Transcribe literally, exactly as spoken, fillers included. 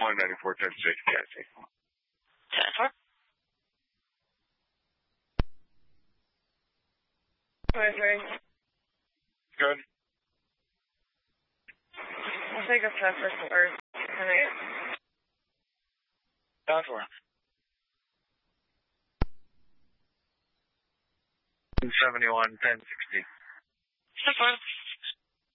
one ninety-four, ten sixty, I see. ten four. Sorry, sorry. Good. I'll take a test for or ten eight. ten four. two seventy-one, ten sixty. ten four.